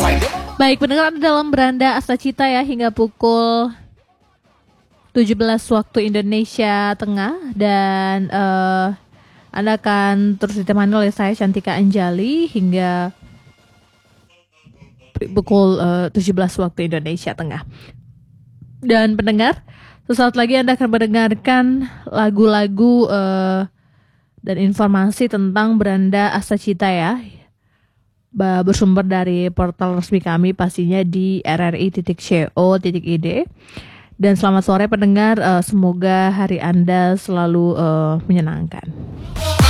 Baik, pendengar dalam Beranda Astacita ya hingga pukul 17 waktu Indonesia Tengah dan Anda akan terus ditemani oleh saya Cantika Anjali hingga pukul 17 waktu Indonesia Tengah. Dan pendengar, sesaat lagi Anda akan mendengarkan lagu-lagu dan informasi tentang Beranda Astacita ya. Bersumber dari portal resmi kami pastinya di rri.co.id. Dan selamat sore pendengar, semoga hari Anda selalu menyenangkan.